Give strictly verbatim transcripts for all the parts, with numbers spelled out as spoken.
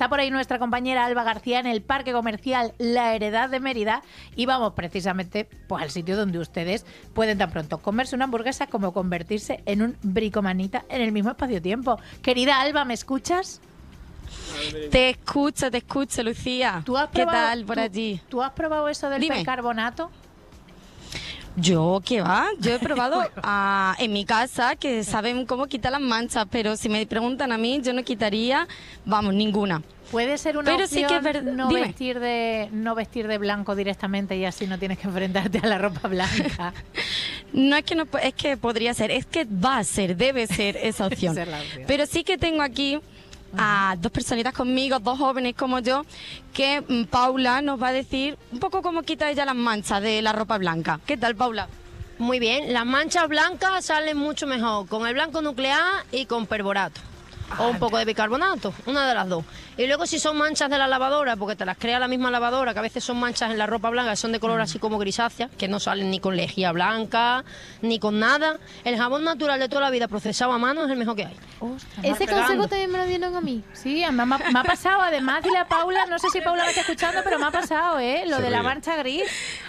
está por ahí nuestra compañera Alba García en el Parque Comercial La Heredad de Mérida y vamos precisamente pues, al sitio donde ustedes pueden tan pronto comerse una hamburguesa como convertirse en un bricomanita en el mismo espacio-tiempo. Querida Alba, ¿me escuchas? Te escucho, te escucho, Lucía. ¿Tú has ¿Qué probado, tal por tú, allí? ¿Tú has probado eso del Dime. percarbonato? Yo, ¿qué va? Yo he probado a, en mi casa, que saben cómo quitar las manchas, pero si me preguntan a mí, yo no quitaría, vamos, ninguna. Puede ser una Pero opción sí que es verdad. no, Dime. vestir de, no vestir de blanco directamente y así no tienes que enfrentarte a la ropa blanca. No es que no, es que podría ser, es que va a ser, debe ser esa opción. Ser la opción. Pero sí que tengo aquí a dos personitas conmigo, dos jóvenes como yo, que mm, Paula nos va a decir un poco cómo quita ella las manchas de la ropa blanca. ¿Qué tal, Paula? Muy bien, las manchas blancas salen mucho mejor con el blanco nuclear y con perborato. O un poco de bicarbonato, una de las dos. Y luego si son manchas de la lavadora, porque te las crea la misma lavadora, que a veces son manchas en la ropa blanca, son de color así como grisácea, que no salen ni con lejía blanca, ni con nada. El jabón natural de toda la vida procesado a mano es el mejor que hay. Ostras, Ese fregando. consejo también me lo dieron a mí. sí, me ha, me ha pasado. Además, dile a Paula, no sé si Paula me está escuchando, pero me ha pasado, ¿eh? Lo Se de la ríe. mancha gris.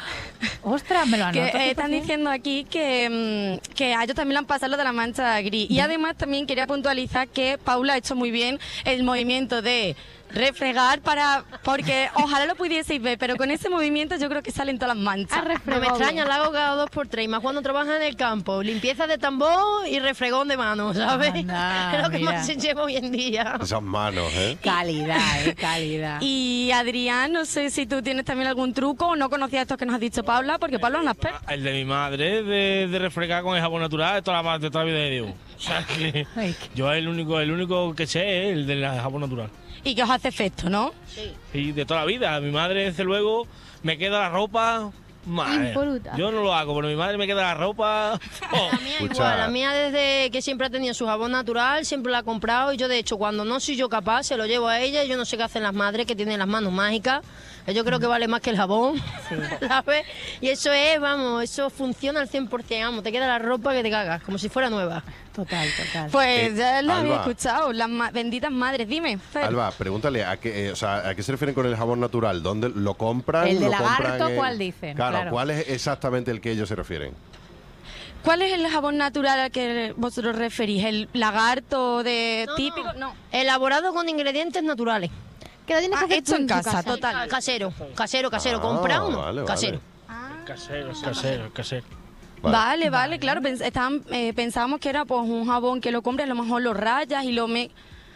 Ostras, me lo anoto. Que eh, cien por están cien. diciendo aquí que, mm, que a ellos también le han pasado lo de la mancha gris. Y además también quería puntualizar que Paula ha hecho muy bien el movimiento de refregar para porque ojalá lo pudieseis ver, pero con ese movimiento yo creo que salen todas las manchas. Ha No me refregado extraña, bien. la hago cada dos por tres, y más cuando trabajas en el campo. Limpieza de tambor y refregón de mano, ¿sabes? Anda, es lo que mira. más se lleva hoy en día. Esas manos, ¿eh? Calidad, ¿eh? Calidad. Y Adrián, no sé si tú tienes también algún truco o no conocías estos que nos ha dicho Paula, porque Paula es una experta. El de mi madre, de, de refregar con el jabón natural de toda la, de toda la vida de Dios. O sea que Ay, yo el único, el único que sé es el del jabón natural. Y que os hace efecto, ¿no? Y de toda la vida. Mi madre, desde luego, me queda la ropa. Madre, Impoluta. yo no lo hago, pero mi madre me queda la ropa. Oh. La mía Escucha. igual, la mía desde que siempre ha tenido su jabón natural, siempre la ha comprado y yo de hecho cuando no soy yo capaz se lo llevo a ella y yo no sé qué hacen las madres que tienen las manos mágicas, que yo creo que vale más que el jabón, ¿sabes? Y eso es, vamos, eso funciona al cien por cien, vamos, te queda la ropa que te cagas, como si fuera nueva. total, total. Pues Eh, ya lo había Alba. escuchado, las ma- benditas madres. Dime, Fer. Alba, pregúntale, ¿a qué, eh, o sea, ¿a qué se refieren con el jabón natural? ¿Dónde lo compran? El de ¿Lo lagarto, compran en- ¿cuál dicen? Claro, Claro. ¿cuál es exactamente el que ellos se refieren? ¿Cuál es el jabón natural al que vosotros referís? ¿El lagarto de típico? No. Elaborado con ingredientes naturales. Que lo tienes Ah, que hacer hecho tú en tu casa, total. Casero, casero, casero, Ah, comprado no, vale, vale. casero. Casero, casero, casero. Vale, vale, claro. pens- estaban, eh, pensábamos que era pues un jabón que lo compras, a lo mejor lo rayas y lo me...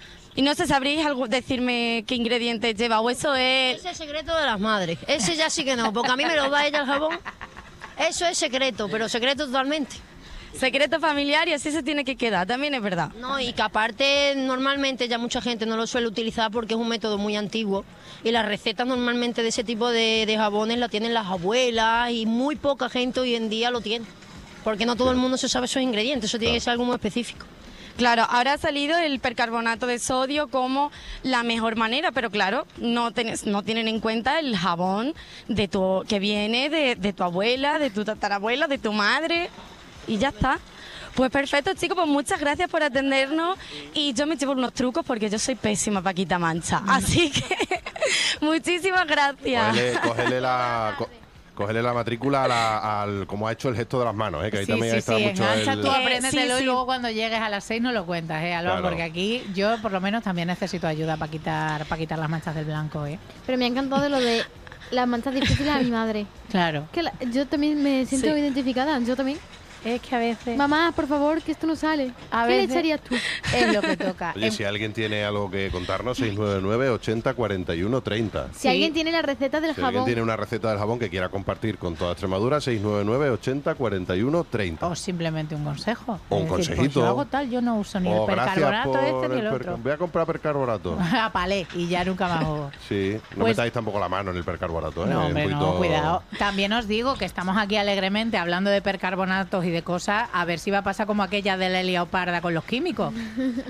Y no sé, ¿sabríais algo, decirme qué ingredientes lleva? O eso es... Ese es el secreto de las madres. Ese ya sí que no, porque a mí me lo da ella el jabón. Eso es secreto, pero secreto totalmente. Secreto familiar y así se tiene que quedar, también es verdad. No, y que aparte normalmente ya mucha gente no lo suele utilizar porque es un método muy antiguo y las recetas normalmente de ese tipo de, de jabones la tienen las abuelas y muy poca gente hoy en día lo tiene. Porque no todo el mundo se sabe esos ingredientes, eso tiene que ser algo muy específico. Claro, ahora ha salido el percarbonato de sodio como la mejor manera, pero claro, no, tenés- no tienen en cuenta el jabón de tu, que viene de, de tu abuela, de tu tatarabuela, de tu madre, y ya está. Pues perfecto, chicos, pues muchas gracias por atendernos y yo me llevo unos trucos porque yo soy pésima para quitar mancha. Así que muchísimas gracias. Cógele, cógele la... co- Cógele la matrícula a la- al, como ha hecho el gesto de las manos, ¿eh? Que ahí Sí, también sí, está sí, mucho engancha el... tú, Eh, apréndetelo sí, y sí. luego cuando llegues a las seis no lo cuentas, ¿eh, Alba? Claro. Porque aquí yo por lo menos también necesito ayuda para quitar, para quitar las manchas del blanco, ¿eh? Pero me ha encantado de lo de las manchas difíciles a mi madre. Claro. Que la- yo también me siento Sí. identificada, yo también. Es que a veces... Mamá, por favor, que esto no sale. A ¿Qué le veces- echarías tú? Es lo que toca. Oye, Em, si alguien tiene algo que contarnos, seis nueve nueve, ochenta, cuarenta y uno, treinta. Si Sí. alguien tiene la receta del Si alguien jabón, tiene una receta del jabón que quiera compartir con toda Extremadura, seis nueve nueve, ochenta, cuarenta y uno, treinta. O simplemente un consejo. O un Es decir, pues consejito. yo hago tal, yo no uso ni O el Oh, gracias percarbonato por este ni el per- otro. Voy a comprar percarbonato. A palé, y ya nunca más hago. Sí, no Pues- metáis tampoco la mano en el percarbonato, ¿eh? No, Un hombre, no, poquito- cuidado. También os digo que estamos aquí alegremente hablando de percarbonatos y de cosas, a ver si va a pasar como aquella de la Leoparda con los químicos.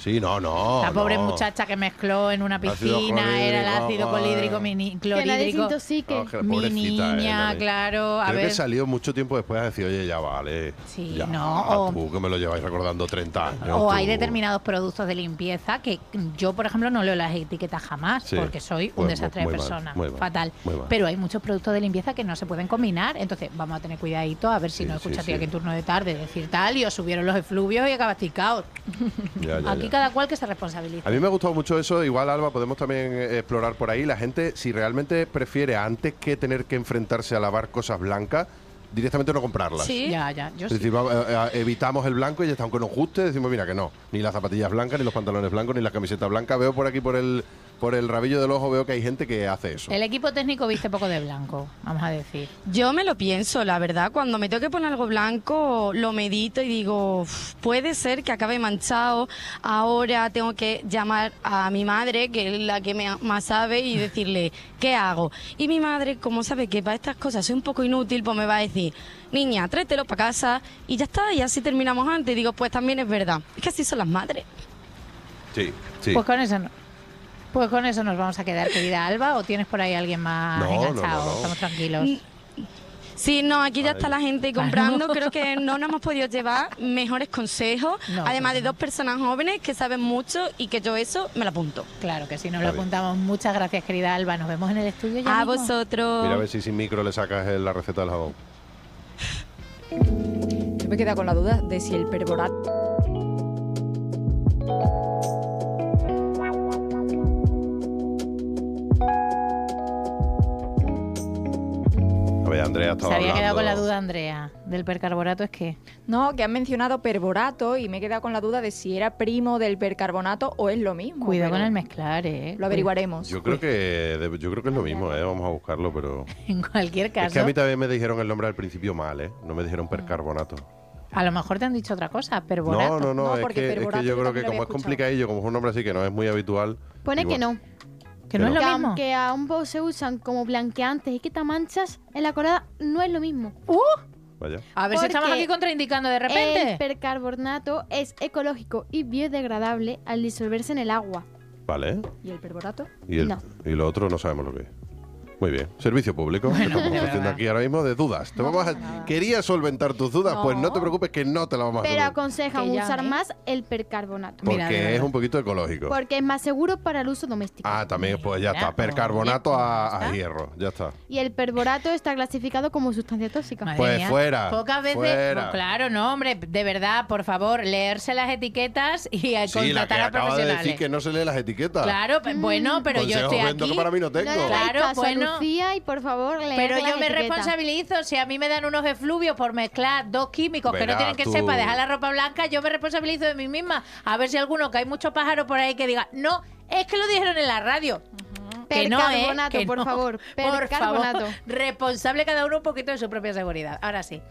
Sí, no, no. La pobre no. muchacha que mezcló en una Ácido piscina, era el clorhídrico, ácido madre. clorhídrico, mini, Que nadie se clorhídrico. intoxique. No, que la Mi pobrecita, eh, niña, también. claro, a Creo ver. que salió mucho tiempo después a decir, oye, ya vale. Sí, ya, no, o- tú que me lo lleváis recordando treinta años. O hay tú. determinados productos de limpieza que yo, por ejemplo, no leo las etiquetas jamás Sí. porque soy un Pues muy- desastre muy de mal, persona. muy mal, Fatal. muy mal. Pero hay muchos productos de limpieza que no se pueden combinar. Entonces, vamos a tener cuidadito a ver si Sí, no sí, escucha sí. aquí en turno de tarde decir tal y os subieron los efluvios y acabasteis caos. Ya, ya, Aquí ya. cada cual que se responsabilice. A mí me ha gustado mucho eso. Igual, Alba, podemos también eh, explorar por ahí. La gente, si realmente prefiere, antes que tener que enfrentarse a lavar cosas blancas, directamente no comprarlas. Sí. Ya, ya, yo Es sí. decir, va- eh, eh, evitamos el blanco y ya está. Aunque nos guste, decimos, mira, que no. Ni las zapatillas blancas, ni los pantalones blancos, ni las camisetas blancas. Veo por aquí, por el por el rabillo del ojo, veo que hay gente que hace eso. El equipo técnico viste poco de blanco, vamos a decir. Yo me lo pienso, la verdad. Cuando me tengo que poner algo blanco, lo medito y digo, "Uf, puede ser que acabe manchado. Ahora tengo que llamar a mi madre, que es la que me, más sabe, y decirle, ¿qué hago? Y mi madre, como sabe que para estas cosas soy un poco inútil, pues me va a decir, niña, tráetelo para casa y ya está, y así terminamos antes. Y digo, pues también es verdad. Es que así son las madres. Sí, sí. Pues con eso no. Pues con eso nos vamos a quedar, querida Alba, o tienes por ahí alguien más No, no, enganchado. no, no. Estamos tranquilos. Sí, no, aquí ya Ay. está la gente comprando. Creo que no nos hemos podido llevar mejores consejos, No, además pues de dos personas jóvenes que saben mucho y que yo eso me lo apunto. Claro que sí, nos Está lo bien. apuntamos. Muchas gracias, querida Alba. Nos vemos en el estudio ya A mismo. vosotros. Mira a ver si sin micro le sacas eh, la receta del jabón. Yo me he quedado con la duda de si el perborato. A ver, Andrea estaba Se había quedado con la hablando. duda, Andrea, del percarbonato. Es que No, que han mencionado perborato y me he quedado con la duda de si era primo del percarbonato o es lo mismo. cuidado pero con el mezclar, ¿eh? Lo averiguaremos. Yo creo que de- yo creo que es lo mismo, ¿eh? Vamos a buscarlo, pero... En cualquier caso, Es que a mí también me dijeron el nombre al principio mal, ¿eh? No me dijeron percarbonato. a lo mejor te han dicho otra cosa, perborato. No, no, no, No, es, porque que, es que perborato yo yo creo también que lo como había es complicadillo, como es un nombre así que no es muy habitual... Pone que igual- no. Que no es que lo Que mismo. aunque ambos se usan como blanqueantes y quitamanchas, en la colada no es lo mismo. ¡Uh! Vaya. A ver si estamos Porque aquí contraindicando de repente. El percarbonato es ecológico y biodegradable al disolverse en el agua. Vale. ¿Y el perborato? Y, el, No. y lo otro no sabemos lo que es. Muy bien. Servicio público. Bueno, que estamos de haciendo verdad. aquí ahora mismo de dudas. Te vamos a... ¿Querías solventar tus dudas? Pues no te preocupes que no te la vamos a Pero solventar. aconsejan Que usar llame. más el percarbonato. Porque Mira, de es verdad. un poquito ecológico. Porque es más seguro para el uso doméstico. Ah, también, pues ya Mira, está. Percarbonato oye, a, ya a está. hierro. Ya está. Y el perborato está clasificado como sustancia tóxica. Madre Pues mía. fuera, Pocas veces. fuera. Pues claro, no, hombre, de verdad, por favor, leerse las etiquetas y a Sí, la que contratar a acaba de profesionales. decir que no se lee las etiquetas. Claro, pe- bueno, pero yo Consejos estoy bentos aquí. que para mí no tengo. No le hagáis Claro, caso a bueno. Lucía y por favor leed Pero las yo me etiquetas. responsabilizo. Si a mí me dan unos efluvios por mezclar dos químicos que no Verás tienen que tú. ser para dejar la ropa blanca, yo me responsabilizo de mí misma. A ver si alguno, que hay muchos pájaros por ahí que diga, no, es que lo dijeron en la radio. Que no, ¿eh? Percarbonato, Que por no. favor. Por Percarbonato. favor. Responsable cada uno un poquito de su propia seguridad. Ahora sí.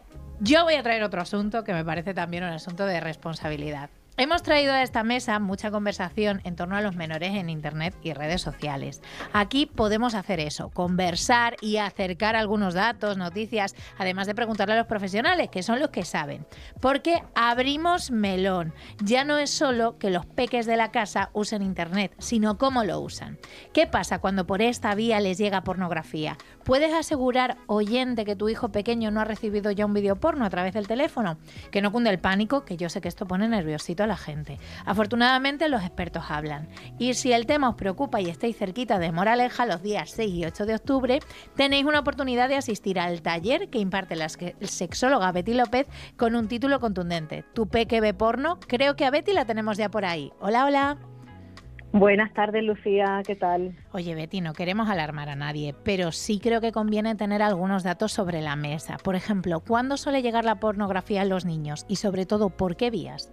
Yo voy a traer otro asunto que me parece también un asunto de responsabilidad. Hemos traído a esta mesa mucha conversación en torno a los menores en Internet y redes sociales. Aquí podemos hacer eso, conversar y acercar algunos datos, noticias, además de preguntarle a los profesionales, que son los que saben. Porque abrimos melón. Ya no es solo que los peques de la casa usen Internet, sino cómo lo usan. ¿Qué pasa cuando por esta vía les llega pornografía? ¿Puedes asegurar, oyente, que tu hijo pequeño no ha recibido ya un vídeo porno a través del teléfono? Que no cunde el pánico, que yo sé que esto pone nerviosito a la gente. Afortunadamente los expertos hablan. Y si el tema os preocupa y estáis cerquita de Moraleja los días seis y ocho de octubre, tenéis una oportunidad de asistir al taller que imparte la sexóloga Betty López con un título contundente. ¿Tu peque ve porno? Creo que a Betty la tenemos ya por ahí. Hola, hola. Buenas tardes, Lucía, ¿qué tal? Oye, Betty, no queremos alarmar a nadie, pero sí creo que conviene tener algunos datos sobre la mesa. Por ejemplo, ¿cuándo suele llegar la pornografía a los niños? Y sobre todo, ¿por qué vías?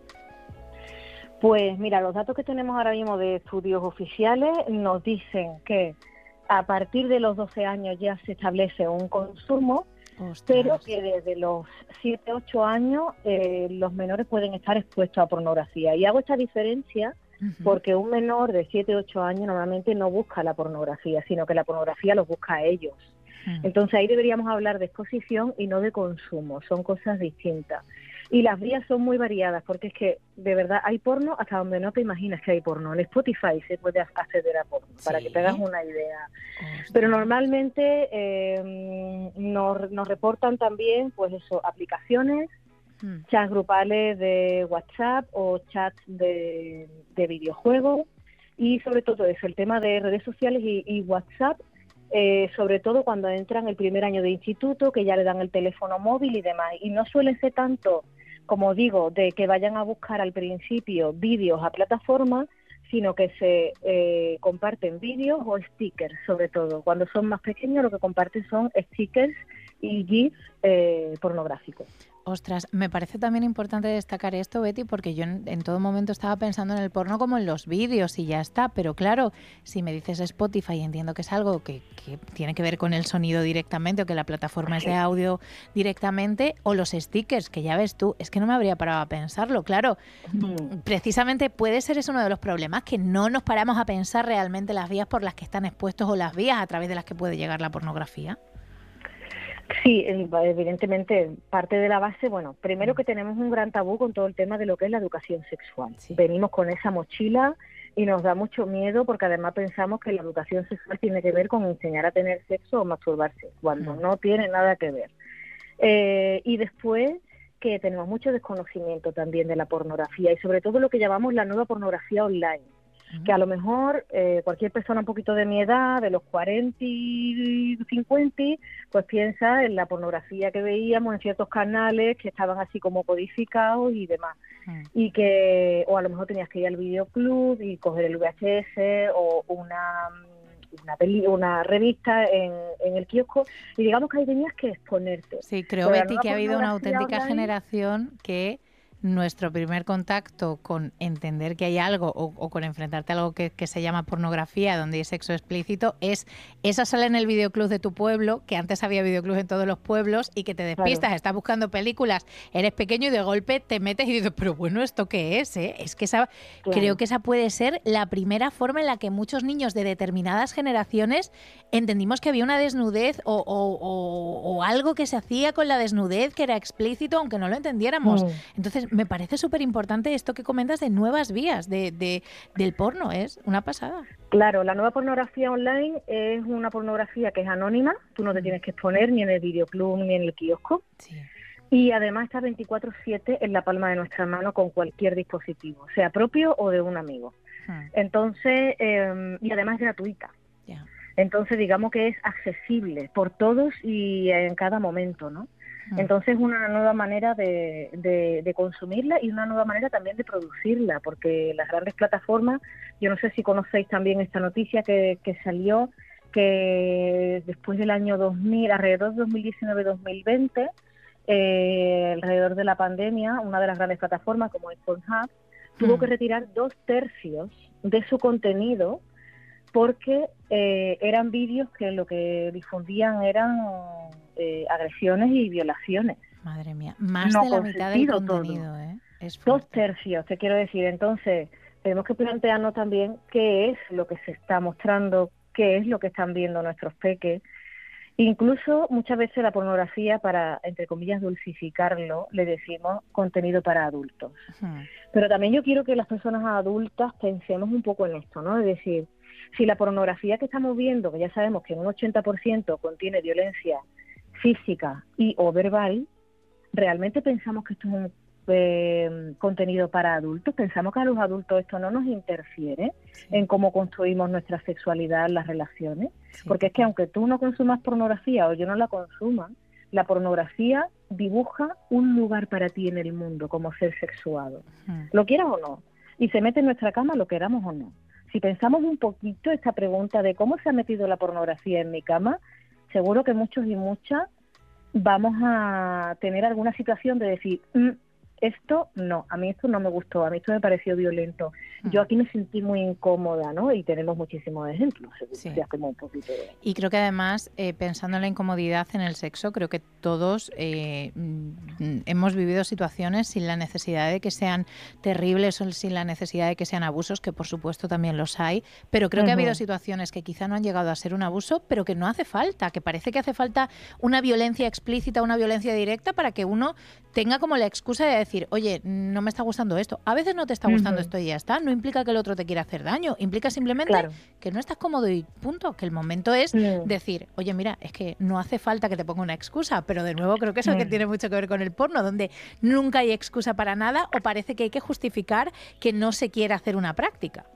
Pues mira, los datos que tenemos ahora mismo de estudios oficiales nos dicen que a partir de los doce años ya se establece un consumo, Ostras. pero que desde los siete ocho años eh, los menores pueden estar expuestos a pornografía. Y hago esta diferencia Ujú. porque un menor de siete ocho años normalmente no busca la pornografía, sino que la pornografía los busca a ellos. Mm. Entonces ahí deberíamos hablar de exposición y no de consumo, son cosas distintas. Y las vías son muy variadas, porque es que, de verdad, hay porno hasta donde no te imaginas que hay porno. En Spotify se puede acceder a porno, ¿Sí? para que te hagas una idea. Ostras. Pero normalmente eh, nos, nos reportan también, pues eso, aplicaciones, Hmm. chats grupales de WhatsApp o chats de, de videojuegos, y sobre todo eso, el tema de redes sociales y, y WhatsApp, eh, sobre todo cuando entran el primer año de instituto, que ya le dan el teléfono móvil y demás. Y no suelen ser tanto, como digo, de que vayan a buscar al principio vídeos a plataformas, sino que se eh, comparten vídeos o stickers, sobre todo. Cuando son más pequeños, lo que comparten son stickers y GIFs eh, pornográficos. Ostras, me parece también importante destacar esto, Betty, porque yo en, en todo momento estaba pensando en el porno como en los vídeos y ya está, pero claro, si me dices Spotify, entiendo que es algo que, que tiene que ver con el sonido directamente o que la plataforma es de audio directamente, o los stickers, que ya ves tú, es que no me habría parado a pensarlo, claro. Mm. Precisamente puede ser eso uno de los problemas, que no nos paramos a pensar realmente las vías por las que están expuestos o las vías a través de las que puede llegar la pornografía. Sí, evidentemente, parte de la base, bueno, primero que tenemos un gran tabú con todo el tema de lo que es la educación sexual. Sí. Venimos con esa mochila y nos da mucho miedo porque además pensamos que la educación sexual tiene que ver con enseñar a tener sexo o masturbarse, cuando Mm. no tiene nada que ver. Eh, y después que tenemos mucho desconocimiento también de la pornografía y sobre todo lo que llamamos la nueva pornografía online. Que a lo mejor eh, cualquier persona un poquito de mi edad, de los cuarenta y cincuenta, pues piensa en la pornografía que veíamos en ciertos canales que estaban así como codificados y demás. Mm. Y que, o a lo mejor tenías que ir al videoclub y coger el V H S o una una, peli, una revista en, en el kiosco, y digamos que ahí tenías que exponerte. Sí, creo, Pero la Betty, nueva que ha habido una pornografía auténtica online- generación que nuestro primer contacto con entender que hay algo o, o con enfrentarte a algo que, que se llama pornografía, donde hay sexo explícito, es esa sala en el videoclub de tu pueblo, que antes había videoclub en todos los pueblos, y que te despistas, Claro. estás buscando películas, eres pequeño y de golpe te metes y dices, pero bueno, ¿esto qué es? eh? Es que esa, Claro. creo que esa puede ser la primera forma en la que muchos niños de determinadas generaciones entendimos que había una desnudez o, o- o- o algo que se hacía con la desnudez que era explícito, aunque no lo entendiéramos. Mm. Entonces, me parece súper importante esto que comentas de nuevas vías de, de- del porno, es una pasada. Claro, la nueva pornografía online es una pornografía que es anónima, tú no te tienes que exponer ni en el videoclub ni en el kiosco, Sí. y además está veinticuatro siete en la palma de nuestra mano con cualquier dispositivo, sea propio o de un amigo. Hmm, Entonces, eh, y además es gratuita. ya. Entonces, digamos que es accesible por todos y en cada momento, ¿no? Hmm. Entonces, una nueva manera de, de, de consumirla y una nueva manera también de producirla, porque las grandes plataformas, yo no sé si conocéis también esta noticia que, que salió, que después del año dos mil, alrededor de dos mil diecinueve dos mil veinte, eh, alrededor de la pandemia, una de las grandes plataformas como es Pornhub, tuvo Hmm. que retirar dos tercios de su contenido porque eh, eran vídeos que lo que difundían eran eh, agresiones y violaciones. Madre mía, más No de la mitad del consentido todo. contenido, ¿eh? Es Dos fuerte. tercios, te quiero decir. Entonces, tenemos que plantearnos también qué es lo que se está mostrando, qué es lo que están viendo nuestros peques. Incluso muchas veces la pornografía, para, entre comillas, dulcificarlo, le decimos contenido para adultos. Hmm. Pero también yo quiero que las personas adultas pensemos un poco en esto, ¿no? Es decir, si la pornografía que estamos viendo, que ya sabemos que en un ochenta por ciento contiene violencia física y o verbal, ¿realmente pensamos que esto es un eh, contenido para adultos? ¿Pensamos que a los adultos esto no nos interfiere Sí, en cómo construimos nuestra sexualidad, las relaciones? sí, Porque es que aunque tú no consumas pornografía o yo no la consuma, la pornografía dibuja un lugar para ti en el mundo como ser sexuado. Hmm. Lo quieras o no. Y se mete en nuestra cama, lo queramos o no. Si pensamos un poquito esta pregunta de cómo se ha metido la pornografía en mi cama, seguro que muchos y muchas vamos a tener alguna situación de decir, "Mm, esto no, a mí esto no me gustó, a mí esto me pareció violento. Yo aquí me sentí muy incómoda, ¿no? Y tenemos muchísimos ejemplos. Sí. Ya como un poquito de... Y creo que además, eh, pensando en la incomodidad en el sexo, creo que todos eh, mm, hemos vivido situaciones sin la necesidad de que sean terribles o sin la necesidad de que sean abusos, que por supuesto también los hay, pero creo que ha habido situaciones que quizá no han llegado a ser un abuso, pero que no hace falta, que parece que hace falta una violencia explícita, una violencia directa para que uno tenga como la excusa de decir, oye, no me está gustando esto. A veces no te está gustando Uh-huh. esto y ya está. No implica que el otro te quiera hacer daño. Implica simplemente Claro. que no estás cómodo y punto. Que el momento es Mm. decir, oye, mira, es que no hace falta que te ponga una excusa. Pero de nuevo creo que eso que Mm. tiene mucho que ver con el porno, donde nunca hay excusa para nada o parece que hay que justificar que no se quiera hacer una práctica.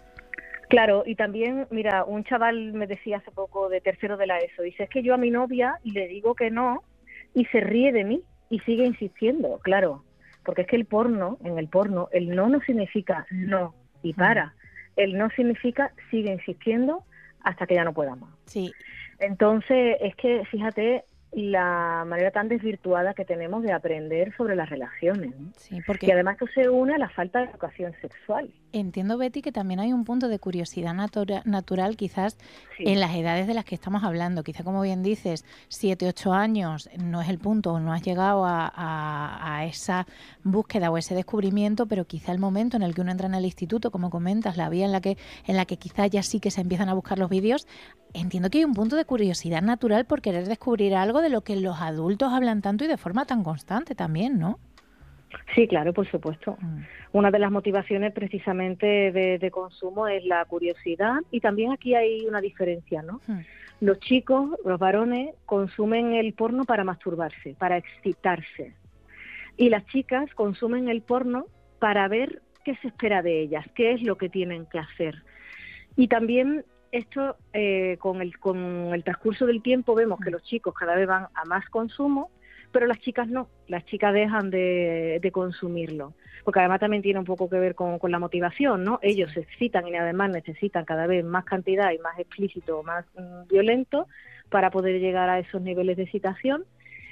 Claro, y también, mira, un chaval me decía hace poco de tercero de la ESO, dice, es que yo a mi novia le digo que no y se ríe de mí y sigue insistiendo, claro, porque es que el porno, en el porno, el no no significa no y para, el no significa sigue insistiendo hasta que ya no pueda más. Sí. Entonces, es que, fíjate, la manera tan desvirtuada que tenemos de aprender sobre las relaciones, ¿no? Sí, porque Y además esto se une a la falta de educación sexual. entiendo, Betty, que también hay un punto de curiosidad natura- natural quizás Sí. en las edades de las que estamos hablando. Quizá, como bien dices, siete, ocho años no es el punto, no has llegado a, a- a esa búsqueda o ese descubrimiento, pero quizá el momento en el que uno entra en el instituto, como comentas, la vía en la que en la que quizá ya sí que se empiezan a buscar los vídeos, entiendo que hay un punto de curiosidad natural por querer descubrir algo de lo que los adultos hablan tanto y de forma tan constante también, ¿no? Sí, claro, por supuesto. Mm. Una de las motivaciones precisamente de, de consumo es la curiosidad y también aquí hay una diferencia, ¿no? Mm. Los chicos, los varones, consumen el porno para masturbarse, para excitarse. Y las chicas consumen el porno para ver qué se espera de ellas, qué es lo que tienen que hacer. Y también esto, eh, con, el, con el transcurso del tiempo, vemos que los chicos cada vez van a más consumo, pero las chicas no, las chicas dejan de, de consumirlo, porque además también tiene un poco que ver con, con la motivación, ¿no? Ellos se excitan y además necesitan cada vez más cantidad y más explícito, más mm, violento para poder llegar a esos niveles de excitación.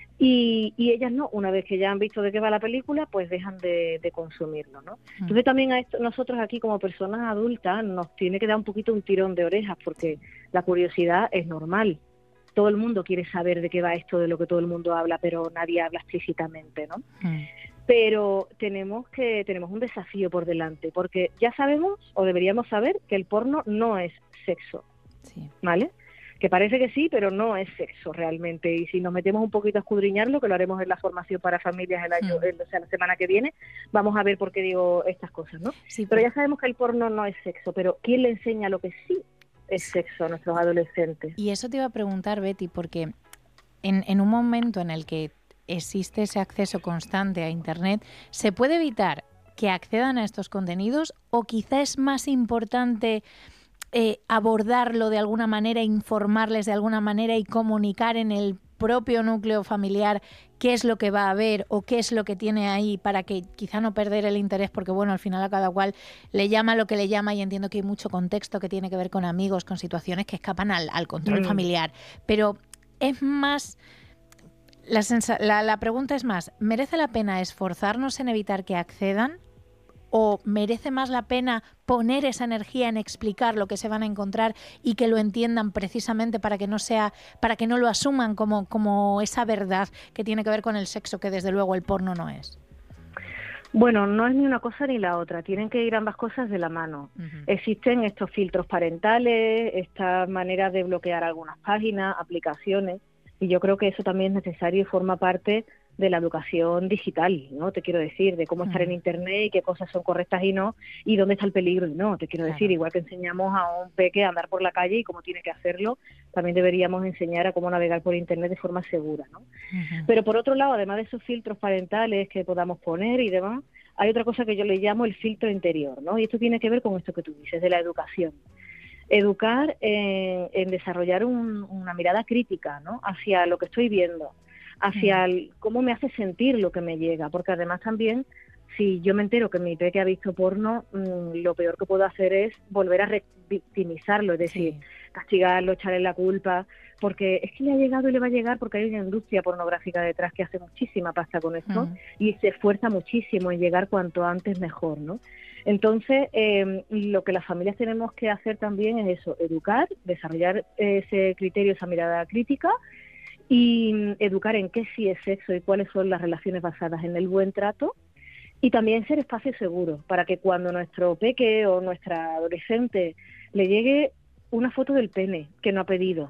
Y, y ellas no, una vez que ya han visto de qué va la película, pues dejan de, de consumirlo, ¿no? Entonces también a esto, nosotros aquí como personas adultas nos tiene que dar un poquito un tirón de orejas, porque la curiosidad es normal. Todo el mundo quiere saber de qué va esto, de lo que todo el mundo habla, pero nadie habla explícitamente, ¿no? Mm. Pero tenemos que tenemos un desafío por delante, porque ya sabemos, o deberíamos saber, que el porno no es sexo, Sí. ¿vale? Que parece que sí, pero no es sexo realmente. Y si nos metemos un poquito a escudriñarlo, que lo haremos en la formación para familias el año, Mm. el- o sea, la semana que viene, vamos a ver por qué digo estas cosas, ¿no? Sí, Pero por- ya sabemos que el porno no es sexo, pero ¿quién le enseña lo que sí es sexo a nuestros adolescentes? Y eso te iba a preguntar, Betty, porque en, en un momento en el que existe ese acceso constante a Internet, ¿se puede evitar que accedan a estos contenidos o quizá es más importante eh, abordarlo de alguna manera, informarles de alguna manera y comunicar en el propio núcleo familiar qué es lo que va a haber o qué es lo que tiene ahí para que quizá no perder el interés, porque bueno, al final a cada cual le llama lo que le llama y entiendo que hay mucho contexto que tiene que ver con amigos, con situaciones que escapan al, al control Mm. familiar, pero es más... La, sensa- la, la pregunta es más, ¿merece la pena esforzarnos en evitar que accedan? ¿O merece más la pena poner esa energía en explicar lo que se van a encontrar y que lo entiendan precisamente para que no sea, para que no lo asuman como, como esa verdad que tiene que ver con el sexo, que desde luego el porno no es? Bueno, no es ni una cosa ni la otra, tienen que ir ambas cosas de la mano. Ujú. Existen estos filtros parentales, esta manera de bloquear algunas páginas, aplicaciones, y yo creo que eso también es necesario y forma parte de la educación digital, ¿no? Te quiero decir, de cómo estar en Ujú. Internet y qué cosas son correctas y no, y dónde está el peligro y no. Te quiero Claro. decir, igual que enseñamos a un peque a andar por la calle y cómo tiene que hacerlo, también deberíamos enseñar a cómo navegar por Internet de forma segura, ¿no? Ujú. Pero por otro lado, además de esos filtros parentales que podamos poner y demás, hay otra cosa que yo le llamo el filtro interior, ¿no? Y esto tiene que ver con esto que tú dices, de la educación. Educar en, en desarrollar un- una mirada crítica, ¿no? Hacia lo que estoy viendo, hacia el- cómo me hace sentir lo que me llega, porque además también si yo me entero que mi peque ha visto porno, mmm, lo peor que puedo hacer es volver a revictimizarlo, es decir, sí. castigarlo, echarle la culpa, porque es que le ha llegado y le va a llegar porque hay una industria pornográfica detrás que hace muchísima pasta con esto uh-huh. y se esfuerza muchísimo en llegar cuanto antes mejor, ¿no? Entonces, eh, lo que las familias tenemos que hacer también es eso, educar, desarrollar ese criterio, esa mirada crítica y educar en qué sí es sexo y cuáles son las relaciones basadas en el buen trato. Y también ser espacio seguro para que cuando nuestro peque o nuestra adolescente le llegue una foto del pene que no ha pedido,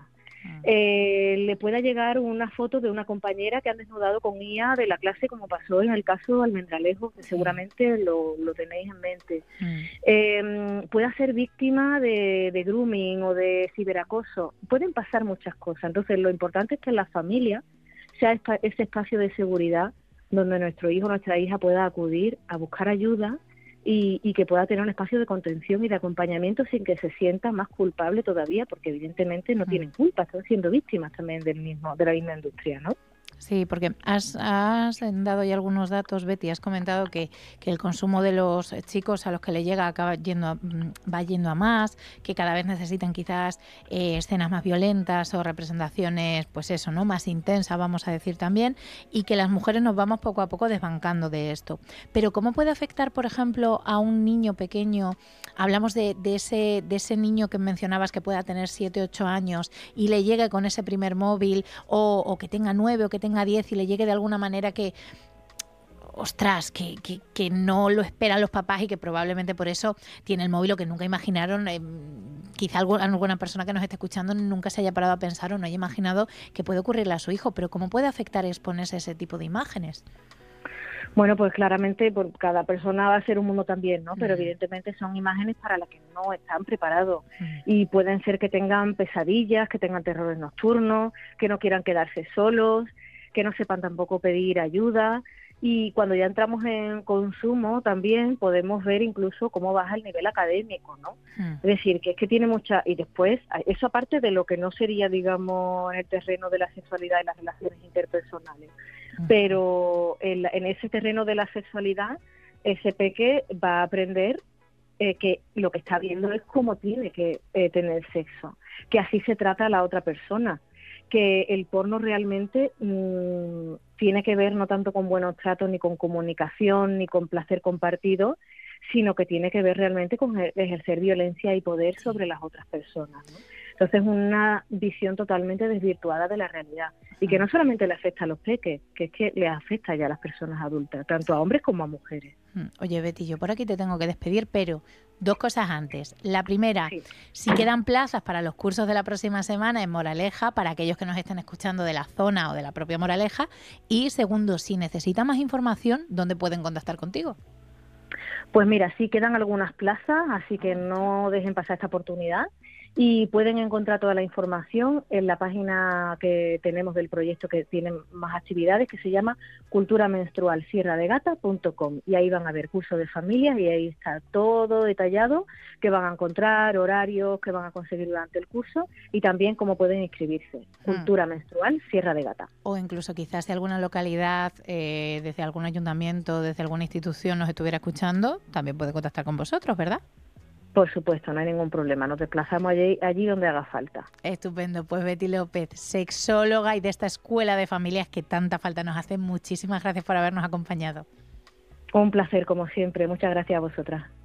eh, le pueda llegar una foto de una compañera que han desnudado con I A de la clase, como pasó en el caso de Almendralejo, que sí. seguramente lo, lo tenéis en mente. Mm. Eh, pueda ser víctima de, de grooming o de ciberacoso. Pueden pasar muchas cosas. Entonces, lo importante es que la familia sea ese espacio de seguridad donde nuestro hijo o nuestra hija pueda acudir a buscar ayuda y, y que pueda tener un espacio de contención y de acompañamiento sin que se sienta más culpable todavía, porque evidentemente no tienen culpa, están siendo víctimas también del mismo de la misma industria, ¿no? Sí, porque has, has dado ya algunos datos, Betty, has comentado que, que el consumo de los chicos a los que le llega acaba yendo a, va yendo a más, que cada vez necesitan quizás eh, escenas más violentas o representaciones, pues eso, ¿no? Más intensas, vamos a decir también, y que las mujeres nos vamos poco a poco desbancando de esto. Pero ¿cómo puede afectar, por ejemplo, a un niño pequeño? Hablamos de, de, ese, de ese niño que mencionabas que pueda tener siete, ocho años y le llegue con ese primer móvil o, o que tenga nueve o que tenga diez y le llegue de alguna manera que, ostras, que, que, que no lo esperan los papás y que probablemente por eso tiene el móvil o que nunca imaginaron, eh, quizá alguna, alguna persona que nos esté escuchando nunca se haya parado a pensar o no haya imaginado que puede ocurrirle a su hijo, pero ¿cómo puede afectar exponerse a ese tipo de imágenes? Bueno, pues claramente por cada persona va a ser un mundo también, ¿no? Pero mm. evidentemente son imágenes para las que no están preparados mm. y pueden ser que tengan pesadillas, que tengan terrores nocturnos, que no quieran quedarse solos, que no sepan tampoco pedir ayuda, y cuando ya entramos en consumo también podemos ver incluso cómo baja el nivel académico, ¿no? Mm. Es decir, que es que tiene mucha... Y después, eso aparte de lo que no sería, digamos, en el terreno de la sexualidad y las relaciones interpersonales, mm. pero en, en ese terreno de la sexualidad, ese peque va a aprender eh, que lo que está viendo es cómo tiene que eh, tener sexo, que así se trata a la otra persona, que el porno realmente mmm, tiene que ver no tanto con buenos tratos, ni con comunicación, ni con placer compartido, sino que tiene que ver realmente con ejercer violencia y poder sobre las otras personas, ¿no? Entonces, una visión totalmente desvirtuada de la realidad y que no solamente le afecta a los peques, que es que le afecta ya a las personas adultas, tanto a hombres como a mujeres. Oye, Betty, yo por aquí te tengo que despedir, pero dos cosas antes. La primera, sí. si quedan plazas para los cursos de la próxima semana en Moraleja, para aquellos que nos estén escuchando de la zona o de la propia Moraleja. Y segundo, si necesita más información, ¿dónde pueden contactar contigo? Pues mira, sí quedan algunas plazas, así que no dejen pasar esta oportunidad. Y pueden encontrar toda la información en la página que tenemos del proyecto, que tiene más actividades, que se llama cultura menstrual sierra de gata punto com, y ahí van a ver cursos de familias y ahí está todo detallado, que van a encontrar, horarios que van a conseguir durante el curso y también cómo pueden inscribirse. Hmm. Cultura menstrual Sierra de Gata. O incluso quizás si alguna localidad, eh, desde algún ayuntamiento, desde alguna institución nos estuviera escuchando, también puede contactar con vosotros, ¿verdad? Por supuesto, no hay ningún problema. Nos desplazamos allí, allí donde haga falta. Estupendo. Pues Betty López, sexóloga y de esta escuela de familias que tanta falta nos hace. Muchísimas gracias por habernos acompañado. Un placer, como siempre. Muchas gracias a vosotras.